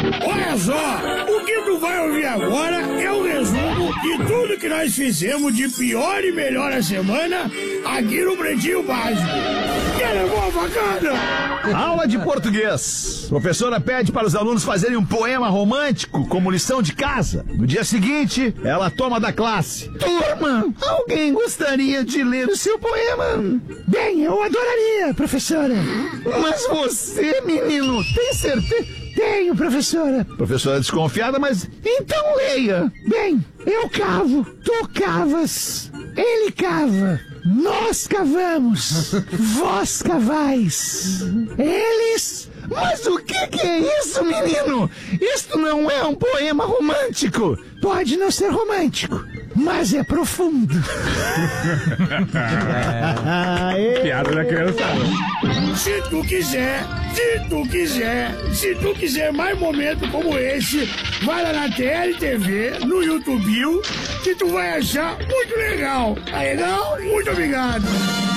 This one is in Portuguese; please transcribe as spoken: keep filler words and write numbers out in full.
Olha só, o que tu vai ouvir agora é um resumo de tudo que nós fizemos de pior e melhor a semana aqui no Pretinho Básico. Quer levar a facada? Aula de português. Professora pede para os alunos fazerem um poema romântico como lição de casa. No dia seguinte, ela toma da classe. Turma, alguém gostaria de ler o seu poema? Bem, eu adoraria, professora. Mas você, menino, tem certeza? Tenho, professora. Professora desconfiada, mas então leia. Bem, eu cavo, tu cavas, ele cava, nós cavamos, vós cavais, eles... Mas o que que é isso, menino? Isto não é um poema romântico. Pode não ser romântico, mas é profundo. é... Piada da criançada. Se tu quiser, se tu quiser, se tu quiser mais momentos como esse, vai lá na T L T V, no YouTube, que tu vai achar muito legal. Tá legal? Muito obrigado.